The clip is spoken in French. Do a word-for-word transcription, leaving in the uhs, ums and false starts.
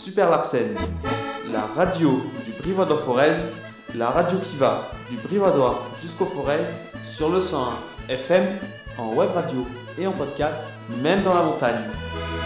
Super Larsen, la radio du Brivadois-Forez, la radio qui va du Brivadois jusqu'au Forez, sur le cent un F M, en web radio et en podcast, même dans la montagne.